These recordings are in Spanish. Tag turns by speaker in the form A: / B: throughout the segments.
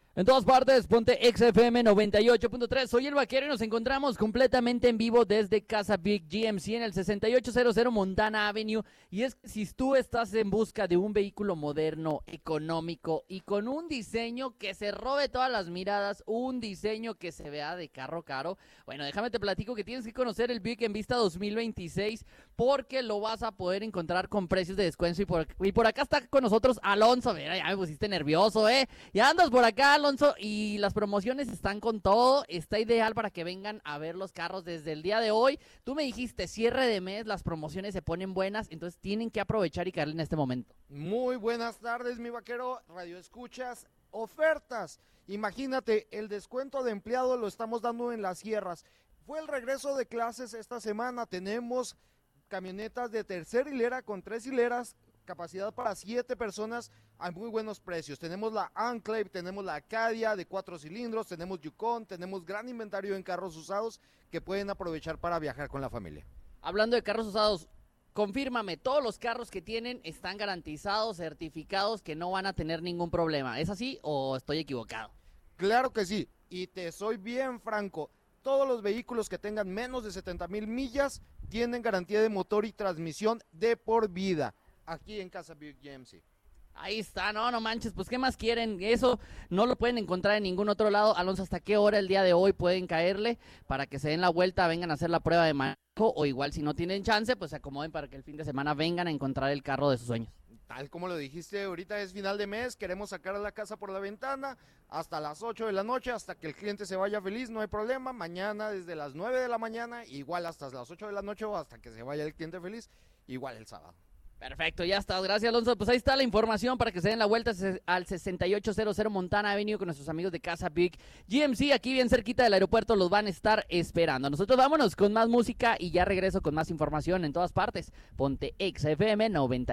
A: En todas partes, ponte XFM 98.3. Soy el Vaquero y nos encontramos completamente en vivo desde Casa Big GMC en el 6800 Montana Avenue. Y es que si tú estás en busca de un vehículo moderno, económico y con un diseño que se robe todas las miradas, un diseño que se vea de carro caro, bueno, déjame te platico que tienes que conocer el Buick Envista 2026 porque lo vas a poder encontrar con precios de descuento. Y por acá está con nosotros Alonso. Mira, ya me pusiste nervioso, Ya andas por acá, Alonso. Y las promociones están con todo, está ideal para que vengan a ver los carros desde el día de hoy. Tú me dijiste, cierre de mes, las promociones se ponen buenas, entonces tienen que aprovechar y caerle en este momento.
B: Muy buenas tardes, mi vaquero, radio escuchas, ofertas. Imagínate, el descuento de empleado lo estamos dando en las sierras. Fue el regreso de clases esta semana, tenemos camionetas de tercera hilera con 3 hileras, capacidad para 7 personas a muy buenos precios. Tenemos la Enclave, tenemos la Acadia de 4 cilindros, tenemos Yukon, tenemos gran inventario en carros usados que pueden aprovechar para viajar con la familia.
A: Hablando de carros usados, confírmame, todos los carros que tienen están garantizados, certificados, que no van a tener ningún problema. ¿Es así o estoy equivocado?
B: Claro que sí, y te soy bien franco, todos los vehículos que tengan menos de 70,000 millas tienen garantía de motor y transmisión de por vida. Aquí en Casa Buick GMC.
A: Ahí está, no manches, pues ¿qué más quieren? Eso no lo pueden encontrar en ningún otro lado. Alonso, ¿hasta qué hora el día de hoy pueden caerle para que se den la vuelta, vengan a hacer la prueba de manejo? O igual si no tienen chance, pues se acomoden para que el fin de semana vengan a encontrar el carro de sus sueños.
B: Tal como lo dijiste, ahorita es final de mes, queremos sacar a la casa por la ventana hasta las 8 de la noche, hasta que el cliente se vaya feliz, no hay problema. Mañana desde las 9 de la mañana, igual hasta las 8 de la noche o hasta que se vaya el cliente feliz, igual el sábado.
A: Perfecto, ya está. Gracias, Alonso. Pues ahí está la información para que se den la vuelta al 6800 Montana Avenue con nuestros amigos de Casa Big GMC. Aquí bien cerquita del aeropuerto los van a estar esperando. Nosotros vámonos con más música y ya regreso con más información en todas partes. Ponte XFM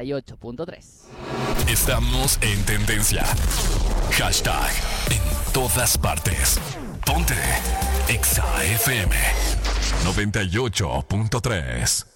A: 98.3.
C: Estamos en tendencia. Hashtag en todas partes. Ponte XFM 98.3.